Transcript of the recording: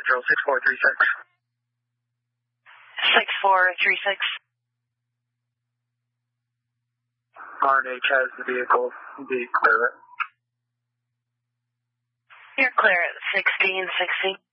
Central 6436. 6436. RNH has the vehicle. Be clear it. You're clear at 1660.